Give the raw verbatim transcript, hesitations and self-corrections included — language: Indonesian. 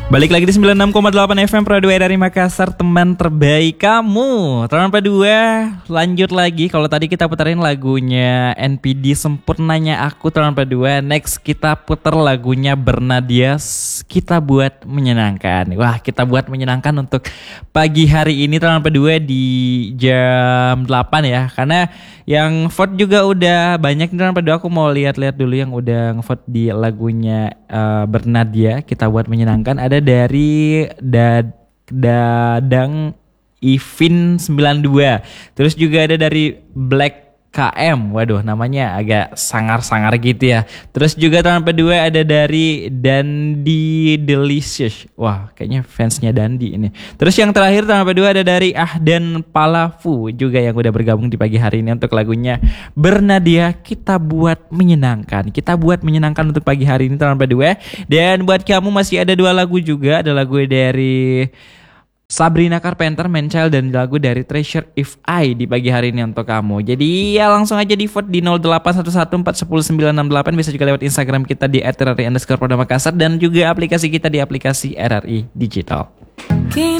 Balik lagi di sembilan puluh enam koma delapan F M Radio R R I Makassar, teman terbaik kamu. Teman kedua, lanjut lagi. Kalau tadi kita putarin lagunya N P D Sempurnanya Aku, teman kedua. Next kita putar lagunya Bernadia, Kita Buat Menyenangkan. Wah, kita buat menyenangkan untuk pagi hari ini, teman kedua, di jam delapan ya. Karena yang vote juga udah banyak, teman kedua. Aku mau lihat-lihat dulu yang udah ngevote di lagunya uh, Bernadia, Kita Buat Menyenangkan. Ada dari Dad, Dadang Ivin sembilan dua. Terus juga ada dari Black K M. Waduh, namanya agak sangar-sangar gitu ya. Terus juga tahun kedua ada dari Dandi Delicious. Wah, kayaknya fansnya Dandi ini. Terus yang terakhir tahun kedua ada dari Ahdan Palafu juga yang udah bergabung di pagi hari ini untuk lagunya Bernadia, Kita Buat Menyenangkan. Kita buat menyenangkan untuk pagi hari ini tahun kedua. Dan buat kamu masih ada dua lagu juga. Ada lagu dari Sabrina Carpenter, Man Child, dan lagu dari Treasure If I di pagi hari ini untuk kamu. Jadi ya langsung aja di vote di nol delapan satu satu empat satu nol sembilan enam delapan. Bisa juga lewat Instagram kita di at r r i underscore Polda Makassar, dan juga aplikasi kita di aplikasi R R I Digital.